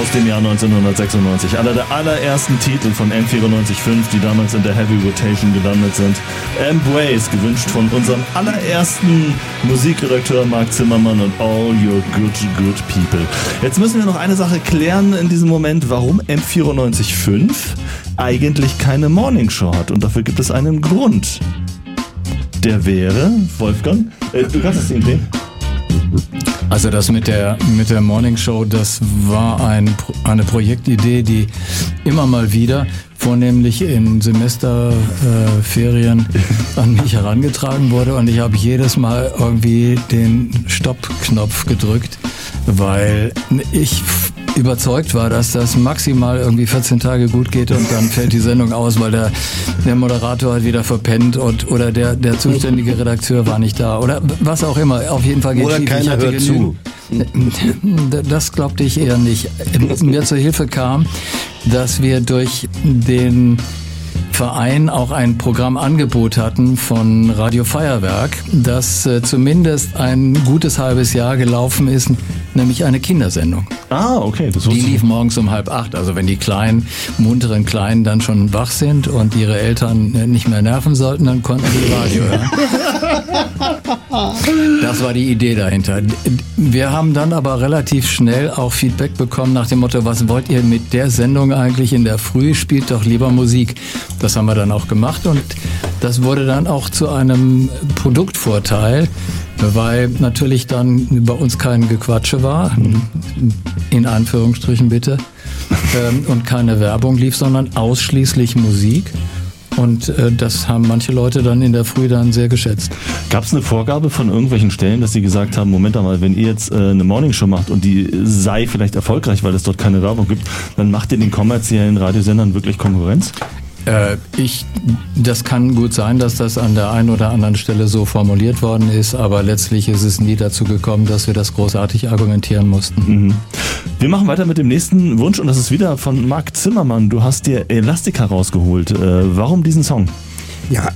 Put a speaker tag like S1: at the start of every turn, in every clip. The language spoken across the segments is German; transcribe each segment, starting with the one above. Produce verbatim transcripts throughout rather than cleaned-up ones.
S1: aus dem Jahr neunzehnhundertsechsundneunzig. Einer der allerersten Titel von M vierundneunzig Komma fünf, die damals in der Heavy Rotation gelandet sind. Embrace, gewünscht von unserem allerersten Musikredakteur Marc Zimmermann und all your good, good people. Jetzt müssen wir noch eine Sache klären in diesem Moment, warum M vierundneunzig Komma fünf eigentlich keine Morningshow hat. Und dafür gibt es einen Grund. Der wäre, Wolfgang, äh, du kannst es ihm sehen.
S2: Also das mit der mit der Morning Show, das war ein, eine Projektidee, die immer mal wieder, vornehmlich in Semesterferien, äh, an mich herangetragen wurde und ich habe jedes Mal irgendwie den Stopp-Knopf gedrückt, weil ich überzeugt war, dass das maximal irgendwie vierzehn Tage gut geht und dann fällt die Sendung aus, weil der, der Moderator hat wieder verpennt und, oder der, der zuständige Redakteur war nicht da oder was auch immer. Auf jeden Fall geht
S3: oder
S2: schief.
S3: keiner
S2: Ich hatte
S3: hört zu.
S2: Das glaubte ich eher nicht. Mir zur Hilfe kam, dass wir durch den Verein auch ein Programmangebot hatten von Radio Feuerwerk, das äh, zumindest ein gutes halbes Jahr gelaufen ist, nämlich eine Kindersendung.
S1: Ah, okay. Das
S2: die lief morgens um halb acht, also wenn die kleinen, munteren Kleinen dann schon wach sind und ihre Eltern nicht mehr nerven sollten, dann konnten sie Radio hören. Das war die Idee dahinter. Wir haben dann aber relativ schnell auch Feedback bekommen nach dem Motto, was wollt ihr mit der Sendung eigentlich in der Früh? Spielt doch lieber Musik. Das haben wir dann auch gemacht und das wurde dann auch zu einem Produktvorteil, weil natürlich dann bei uns kein Gequatsche war, in Anführungsstrichen bitte, und keine Werbung lief, sondern ausschließlich Musik. Und äh, das haben manche Leute dann in der Früh dann sehr geschätzt.
S1: Gab es eine Vorgabe von irgendwelchen Stellen, dass sie gesagt haben, Moment mal, wenn ihr jetzt äh, eine Morningshow macht und die sei vielleicht erfolgreich, weil es dort keine Werbung gibt, dann macht ihr den kommerziellen Radiosendern wirklich Konkurrenz?
S2: Äh, ich, das kann gut sein, dass das an der einen oder anderen Stelle so formuliert worden ist, aber letztlich ist es nie dazu gekommen, dass wir das großartig argumentieren mussten.
S1: Mhm. Wir machen weiter mit dem nächsten Wunsch und das ist wieder von Marc Zimmermann. Du hast dir Elastica rausgeholt. Äh, warum diesen Song?
S4: Ja,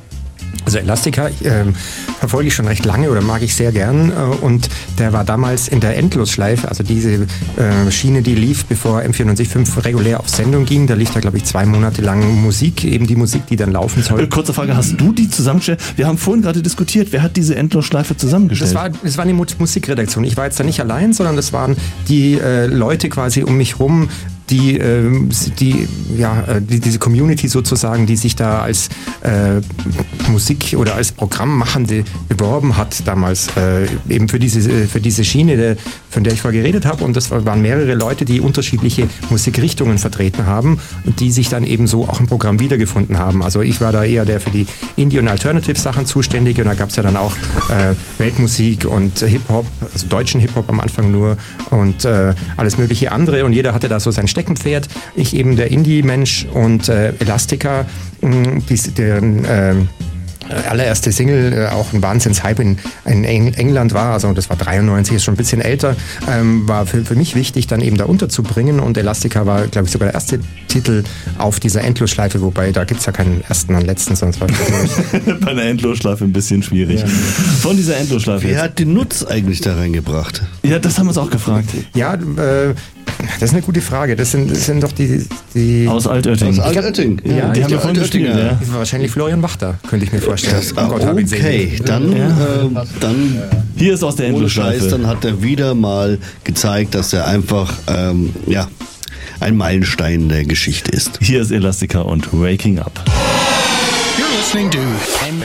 S4: also Elastica äh, verfolge ich schon recht lange oder mag ich sehr gern äh, und der war damals in der Endlosschleife, also diese äh, Schiene, die lief, bevor M vierundneunzig Komma fünf regulär auf Sendung ging, da lief da glaube ich zwei Monate lang Musik, eben die Musik, die dann laufen soll.
S1: Äh, kurze Frage, hast du die zusammengestellt? Wir haben vorhin gerade diskutiert, wer hat diese Endlosschleife zusammengestellt?
S4: Das war, das war eine Musikredaktion, ich war jetzt da nicht allein, sondern das waren die äh, Leute quasi um mich rum, die, äh, die, ja, die, diese Community sozusagen, die sich da als äh, Musik oder als Programmmachende beworben hat damals, äh, eben für diese, für diese Schiene, der, von der ich vorher geredet habe. Und das waren mehrere Leute, die unterschiedliche Musikrichtungen vertreten haben und die sich dann eben so auch im Programm wiedergefunden haben. Also ich war da eher der für die Indie- und Alternative-Sachen zuständig und da gab es ja dann auch äh, Weltmusik und Hip-Hop, also deutschen Hip-Hop am Anfang nur und äh, alles mögliche andere und jeder hatte da so sein Steckenpferd. Ich eben der Indie-Mensch und äh, Elastica, mh, die, deren äh, allererste Single äh, auch ein Wahnsinns-Hype in, in England war, also das war dreiundneunzig, ist schon ein bisschen älter, ähm, war für, für mich wichtig, dann eben da unterzubringen und Elastica war, glaube ich, sogar der erste Titel auf dieser Endlosschleife, wobei da gibt es ja keinen ersten und letzten, sonst war das
S1: bei einer Endlosschleife ein bisschen schwierig. Ja. Von dieser Endlosschleife.
S3: Wer hat den Nutz eigentlich da reingebracht?
S1: Ja, das haben wir uns auch gefragt.
S4: Ja, äh, das ist eine gute Frage. Das sind, das sind doch die, die...
S1: Aus Altötting.
S3: Aus Altötting.
S4: Ja,
S1: ja, die, die haben wir vorhin gespielt. Ja.
S4: Wahrscheinlich Florian Wachter, könnte ich mir vorstellen.
S3: Das, oh Gott, okay, dann,
S1: ja.
S3: äh, dann...
S1: Hier ist aus der Endlosschleife.
S3: Dann hat er wieder mal gezeigt, dass er einfach, ähm, ja, ein Meilenstein der Geschichte ist.
S1: Hier ist Elastica und Waking Up.
S5: You're listening to